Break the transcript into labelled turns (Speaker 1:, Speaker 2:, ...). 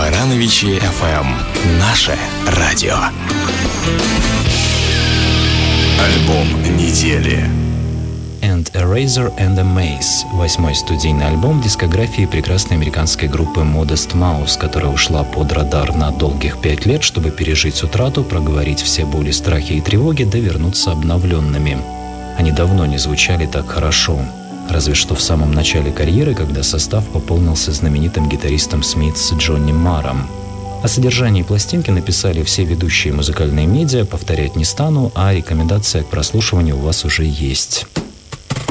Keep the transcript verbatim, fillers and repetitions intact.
Speaker 1: Барановичи эф эм. Наше радио. Альбом недели.
Speaker 2: And a Razor and a Maze – восьмой студийный альбом дискографии прекрасной американской группы Modest Mouse, которая ушла под радар на долгих пять лет, чтобы пережить утрату, проговорить все боли, страхи и тревоги, да вернуться обновленными. Они давно не звучали так хорошо. Разве что в самом начале карьеры, когда состав пополнился знаменитым гитаристом Смитс Джонни Марром. О содержании пластинки написали все ведущие музыкальные медиа, повторять не стану, а рекомендация к прослушиванию у вас уже есть.